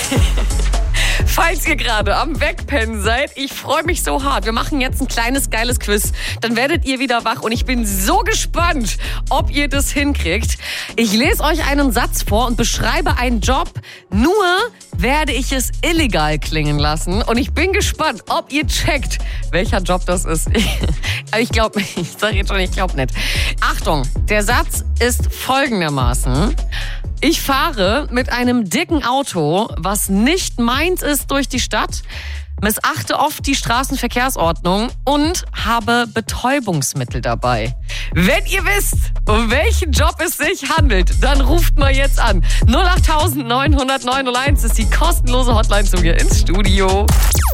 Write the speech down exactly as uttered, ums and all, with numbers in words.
Falls ihr gerade am Wegpennen seid, ich freue mich so hart. Wir machen jetzt ein kleines, geiles Quiz. Dann werdet ihr wieder wach und ich bin so gespannt, ob ihr das hinkriegt. Ich lese euch einen Satz vor und beschreibe einen Job. Nur werde ich es illegal klingen lassen. Und ich bin gespannt, ob ihr checkt, welcher Job das ist. Ich glaube, ich sage jetzt schon, ich glaube nicht. Achtung, der Satz ist folgendermaßen. Ich fahre mit einem dicken Auto, was nicht meins ist, durch die Stadt, missachte oft die Straßenverkehrsordnung und habe Betäubungsmittel dabei. Wenn ihr wisst, um welchen Job es sich handelt, dann ruft mal jetzt an. null acht neun null null neun null eins ist die kostenlose Hotline zu mir ins Studio.